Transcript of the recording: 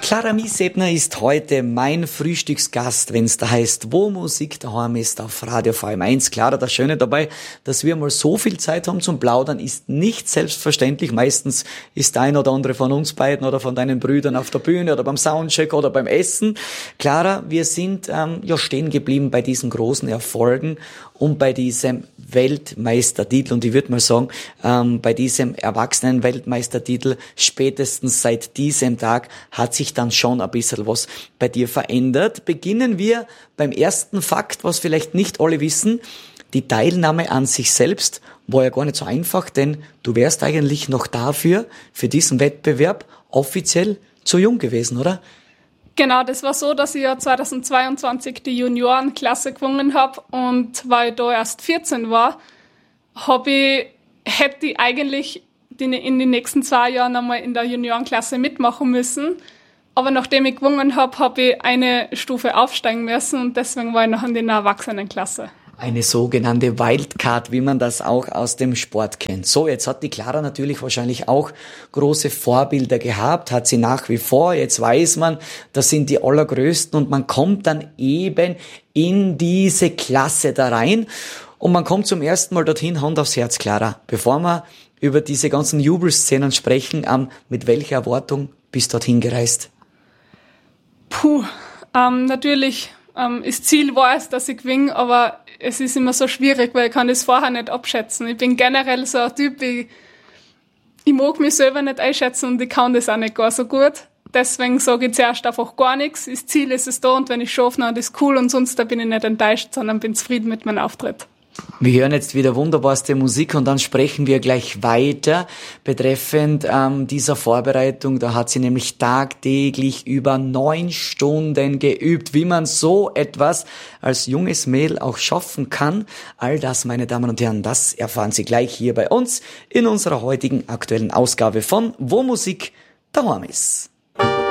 Clara Miesebner ist heute mein Frühstücksgast, wenn es da heißt, wo Musik daheim ist, auf Radio VM1. Clara, das Schöne dabei, dass wir mal so viel Zeit haben zum Plaudern, ist nicht selbstverständlich. Meistens ist der ein oder andere von uns beiden oder von deinen Brüdern auf der Bühne oder beim Soundcheck oder beim Essen. Clara, wir sind stehen geblieben bei diesen großen Erfolgen und bei diesem Weltmeistertitel. Und ich würde mal sagen, bei diesem Erwachsenen-Weltmeistertitel, spätestens seit diesem Tag, hat sich dann schon ein bisschen was bei dir verändert. Beginnen wir beim ersten Fakt, was vielleicht nicht alle wissen. Die Teilnahme an sich selbst war ja gar nicht so einfach, denn du wärst eigentlich noch für diesen Wettbewerb offiziell zu jung gewesen, oder? Genau, das war so, dass ich ja 2022 die Juniorenklasse gewonnen habe und weil ich da erst 14 war, hätte ich eigentlich in den nächsten 2 Jahren einmal in der Juniorenklasse mitmachen müssen. Aber nachdem ich gewonnen habe ich eine Stufe aufsteigen müssen und deswegen war ich noch in der Erwachsenenklasse. Eine sogenannte Wildcard, wie man das auch aus dem Sport kennt. So, jetzt hat die Clara natürlich wahrscheinlich auch große Vorbilder gehabt, hat sie nach wie vor. Jetzt weiß man, das sind die Allergrößten und man kommt dann eben in diese Klasse da rein und man kommt zum ersten Mal dorthin, Hand aufs Herz, Clara. Bevor wir über diese ganzen Jubelszenen sprechen, mit welcher Erwartung bist du dorthin gereist? Natürlich, das Ziel war es, dass ich gewinne, aber es ist immer so schwierig, weil ich kann das vorher nicht abschätzen. Ich bin generell so ein Typ, ich mag mich selber nicht einschätzen und ich kann das auch nicht gar so gut. Deswegen sage ich zuerst einfach gar nichts. Das Ziel ist es da und wenn ich schaffe, dann ist es cool und sonst da bin ich nicht enttäuscht, sondern bin zufrieden mit meinem Auftritt. Wir hören jetzt wieder wunderbarste Musik und dann sprechen wir gleich weiter betreffend dieser Vorbereitung. Da hat sie nämlich tagtäglich über 9 Stunden geübt, wie man so etwas als junges Mädel auch schaffen kann. All das, meine Damen und Herren, das erfahren Sie gleich hier bei uns in unserer heutigen aktuellen Ausgabe von Wo Musik daheim ist.